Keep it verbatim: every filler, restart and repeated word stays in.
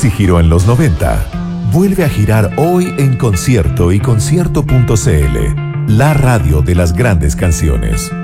si giró en los noventa, vuelve a girar hoy en Concierto y concierto punto c l, la radio de las grandes canciones.